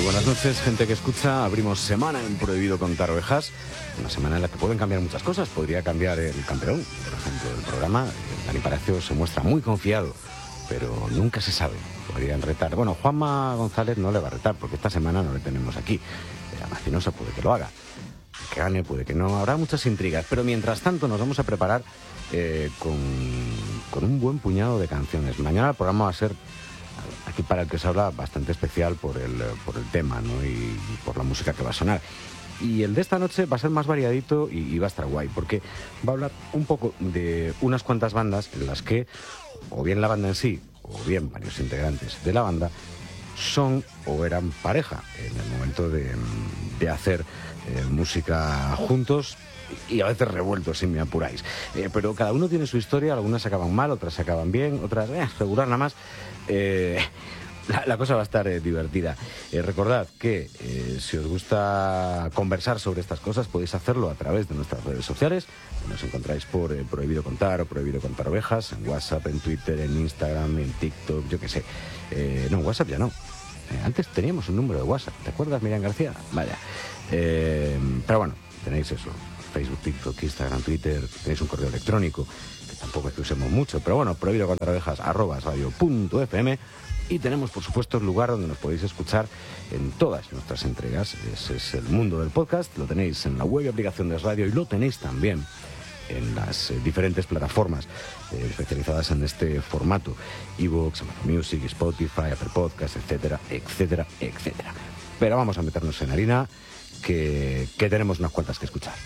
Muy buenas noches, gente que escucha. Abrimos semana en Prohibido Contar Ovejas. Una semana en la que pueden cambiar muchas cosas. Podría cambiar el campeón, por ejemplo, del programa. Dani Palacio se muestra muy confiado, pero nunca se sabe. Podrían retar. Bueno, Juanma González no le va a retar, porque esta semana no le tenemos aquí. Macinosa puede que lo haga. Que gane, puede que no. Habrá muchas intrigas. Pero mientras tanto nos vamos a preparar con un buen puñado de canciones. Mañana el programa va a ser, aquí para el que se habla, bastante especial por el tema, ¿no? Y por la música que va a sonar. Y el de esta noche va a ser más variadito y va a estar guay, porque va a hablar un poco de unas cuantas bandas en las que, o bien la banda en sí, o bien varios integrantes de la banda, son o eran pareja en el momento de hacer música juntos y a veces revueltos, si me apuráis. Pero cada uno tiene su historia, algunas acaban mal, otras acaban bien, otras regular nada más. La cosa va a estar divertida. Recordad que si os gusta conversar sobre estas cosas, podéis hacerlo a través de nuestras redes sociales. Nos encontráis por Prohibido Contar o Prohibido Contar Ovejas, en WhatsApp, en Twitter, en Instagram, en TikTok, yo qué sé. No, en WhatsApp ya no. Antes teníamos un número de WhatsApp, ¿te acuerdas, Miriam García? Vaya. Pero bueno, tenéis eso: Facebook, TikTok, Instagram, Twitter. Tenéis un correo electrónico, que tampoco es que usemos mucho, pero bueno, prohibidocontarovejas@radio.fm. Y tenemos, por supuesto, el lugar donde nos podéis escuchar en todas nuestras entregas. Ese es el mundo del podcast. Lo tenéis en la web y aplicación de Radio, y lo tenéis también en las diferentes plataformas especializadas en este formato: iVoox, Amazon Music, Spotify, Apple Podcasts, etcétera, etcétera, etcétera. Pero vamos a meternos en harina, que tenemos unas cuantas que escuchar.